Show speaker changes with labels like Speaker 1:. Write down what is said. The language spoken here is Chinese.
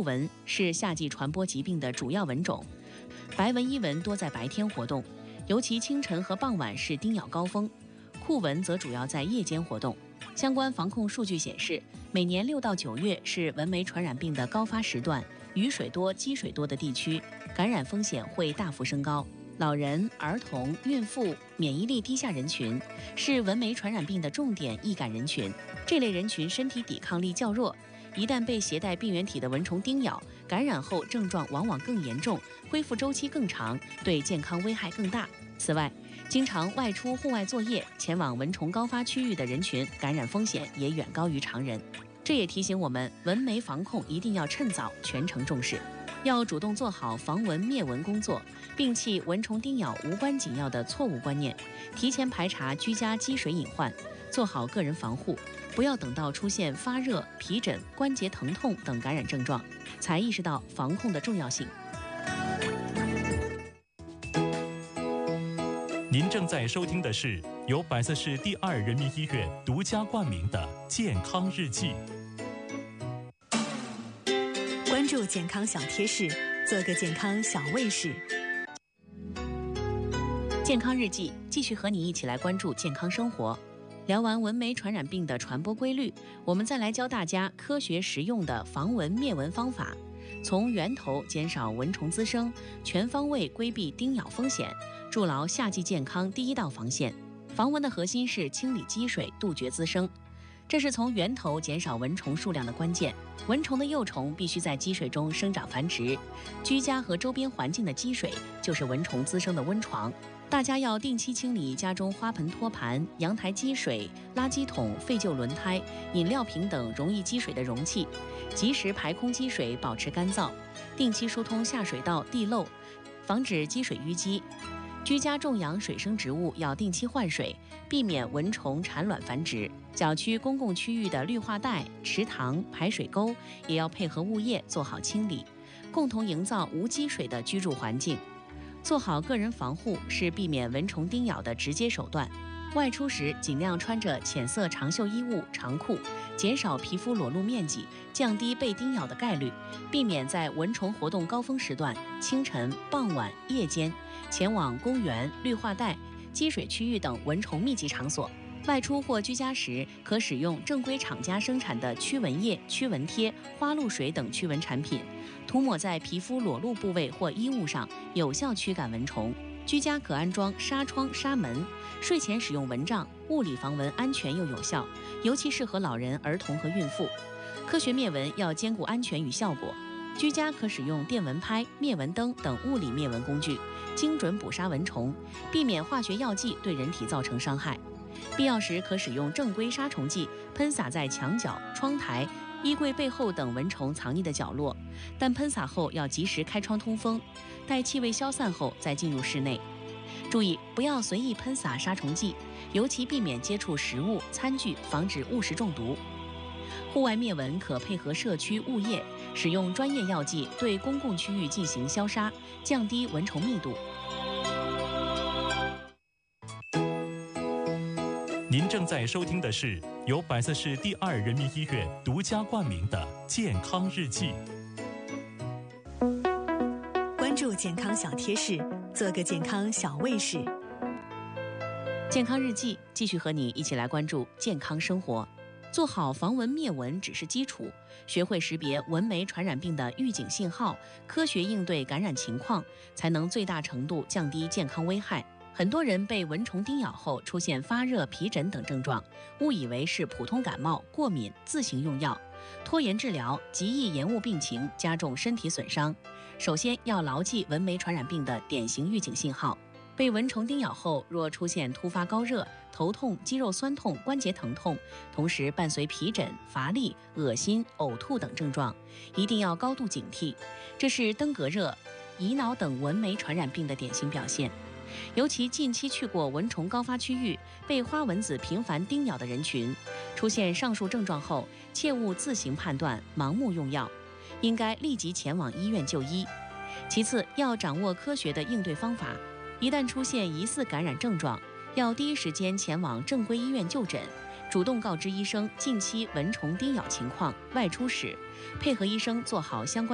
Speaker 1: 蚊是夏季传播疾病的主要蚊种，白纹伊蚊多在白天活动，尤其清晨和傍晚是叮咬高峰，酷蚊则主要在夜间活动。相关防控数据显示，每年6到9月是蚊媒传染病的高发时段，雨水多、积水多的地区，感染风险会大幅升高。老人、儿童、孕妇、免疫力低下人群是蚊媒传染病的重点易感人群。这类人群身体抵抗力较弱，一旦被携带病原体的蚊虫叮咬，感染后症状往往更严重，恢复周期更长，对健康危害更大。此外，经常外出户外作业、前往蚊虫高发区域的人群，感染风险也远高于常人。这也提醒我们，蚊媒防控一定要趁早、全程重视，要主动做好防蚊灭蚊工作，摒弃蚊虫叮咬无关紧要的错误观念，提前排查居家积水隐患，做好个人防护，不要等到出现发热、皮疹、关节疼痛等感染症状，才意识到防控的重要性。
Speaker 2: 您正在收听的是由百色市第2人民医院独家冠名的健康日记。
Speaker 3: 关注健康小贴士，做个健康小卫士。
Speaker 1: 健康日记继续和你一起来关注健康生活。聊完蚊媒传染病的传播规律，我们再来教大家科学实用的防蚊灭蚊方法，从源头减少蚊虫滋生，全方位规避叮咬风险，筑牢夏季健康第一道防线。防蚊的核心是清理积水，杜绝滋生，这是从源头减少蚊虫数量的关键。蚊虫的幼虫必须在积水中生长繁殖，居家和周边环境的积水就是蚊虫滋生的温床。大家要定期清理家中花盆、托盘、阳台积水、垃圾桶、废旧轮胎、饮料瓶等容易积水的容器，及时排空积水，保持干燥，定期疏通下水道、地漏，防止积水淤积。居家种养水生植物要定期换水，避免蚊虫产卵繁殖。小区公共区域的绿化带、池塘、排水沟也要配合物业做好清理，共同营造无积水的居住环境。做好个人防护是避免蚊虫叮咬的直接手段。外出时尽量穿着浅色长袖衣物、长裤，减少皮肤裸露面积，降低被叮咬的概率，避免在蚊虫活动高峰时段（清晨、傍晚、夜间）前往公园、绿化带、积水区域等蚊虫密集场所。外出或居家时，可使用正规厂家生产的驱蚊液、驱蚊贴、花露水等驱蚊产品，涂抹在皮肤裸露部位或衣物上，有效驱赶蚊虫。居家可安装纱窗、纱门，睡前使用蚊帐，物理防蚊安全又有效，尤其适合老人、儿童和孕妇。科学灭蚊要兼顾安全与效果，居家可使用电蚊拍、灭蚊灯等物理灭蚊工具，精准捕杀蚊虫，避免化学药剂对人体造成伤害。必要时可使用正规杀虫剂喷洒在墙角、窗台、衣柜背后等蚊虫藏匿的角落，但喷洒后要及时开窗通风，待气味消散后再进入室内。注意不要随意喷洒杀虫剂，尤其避免接触食物、餐具，防止误食中毒。户外灭蚊可配合社区物业，使用专业药剂对公共区域进行消杀，降低蚊虫密度。
Speaker 2: 您正在收听的是由百色市第2人民医院独家冠名的健康日记。
Speaker 3: 关注健康小贴士，做个健康小卫士。
Speaker 1: 健康日记继续和你一起来关注健康生活。做好防蚊灭蚊只是基础，学会识别蚊媒传染病的预警信号，科学应对感染情况，才能最大程度降低健康危害。很多人被蚊虫叮咬后出现发热、皮疹等症状，误以为是普通感冒、过敏，自行用药，拖延治疗，极易延误病情，加重身体损伤。首先要牢记蚊媒传染病的典型预警信号。被蚊虫叮咬后，若出现突发高热、头痛、肌肉酸痛、关节疼痛，同时伴随皮疹、乏力、恶心、呕吐等症状，一定要高度警惕，这是登革热、乙脑等蚊媒传染病的典型表现。尤其近期去过蚊虫高发区域、被花蚊子频繁叮咬的人群，出现上述症状后，切勿自行判断、盲目用药，应该立即前往医院就医。其次，要掌握科学的应对方法，一旦出现疑似感染症状，要第一时间前往正规医院就诊，主动告知医生近期蚊虫叮咬情况、外出史，配合医生做好相关